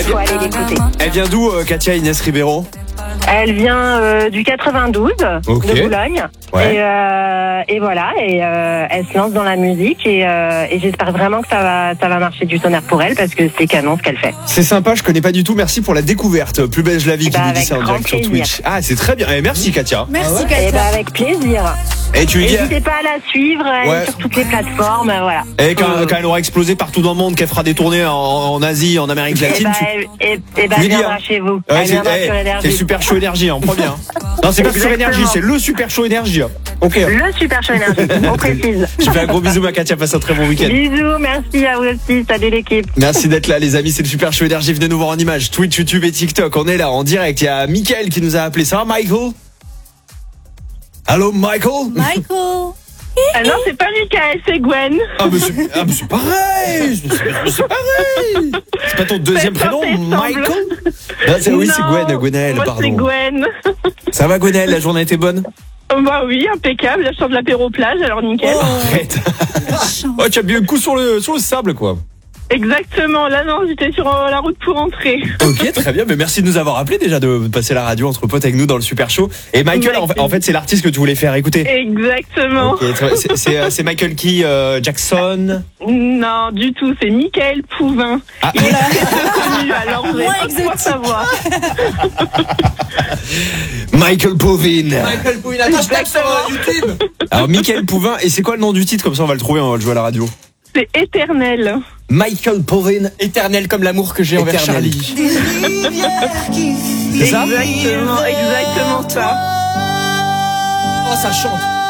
faut aller l'écouter. Elle vient d'où, Katia Inès Ribeiro? Elle vient du 92, Ok. de Boulogne. Ouais. Et voilà, elle se lance dans la musique et j'espère vraiment que ça va marcher du tonnerre pour elle parce que c'est canon ce qu'elle fait. C'est sympa, je connais pas du tout. Merci pour la découverte. Plus belge la vie qui nous dit avec ça en grand direct sur plaisir. Twitch. Ah, c'est très bien. Merci Katia. Merci, Et Katia. avec plaisir. Et tu lui dis, N'hésitez pas à la suivre Ouais. sur toutes les plateformes, voilà. et quand elle aura explosé partout dans le monde, qu'elle fera des tournées en Asie, en Amérique latine, elle tu lui dis, viendra hein. chez vous. Ouais, Elle viendra sur c'est Énergie. Super Show Énergie, en premier. Hein. Non, c'est pas Super Exactement. Énergie, c'est le Super Show Énergie. Ok. Le Super Show Énergie, on précise. Je fais un gros bisou à Katia, passe un très bon week-end. Bisous, merci à vous aussi, salut l'équipe. Merci d'être là les amis, c'est le Super Show Énergie, venez nous voir en image, Twitch, YouTube et TikTok, on est là en direct, il y a Mickaël qui nous a appelé, ça va Michael? Allô Michael? Michael. Ah non, c'est pas Mickaël, c'est Gwen. Ah mais c'est pareil, c'est pareil. C'est pas ton deuxième Ça prénom, fait semblant. Michael? Non, oui, c'est Non, Gwenaël, moi, pardon. c'est Gwen. Ça va Gwenaël, la journée était bonne? Bah oui, impeccable. Là, je sors de l'apéro plage, alors nickel. Arrête. Oh, tu as bien un coup sur le sable quoi. Exactement. Là, non, j'étais sur la route pour rentrer. Ok, très bien. Mais merci de nous avoir appelé déjà, de passer la radio entre potes avec nous dans le Super Show. Et Michael, en fait, c'est l'artiste que tu voulais faire écouter. Exactement. Ok, très bien. C'est Michael qui Jackson. Non, du tout. C'est Mickaël Pouvin. Ah. Il est très connu, alors vous Moins allez pas pouvoir exotique. savoir. Michael Pouvin. Michael Pouvin, hashtag sur YouTube. Alors Michael Pouvin. Et c'est quoi le nom du titre? Comme ça, on va le trouver, on va le jouer à la radio. C'est éternel. Michael Pouvin. Éternel comme l'amour que j'ai envers Éternel. Charlie. C'est ça? Exactement ça. Oh, ça chante.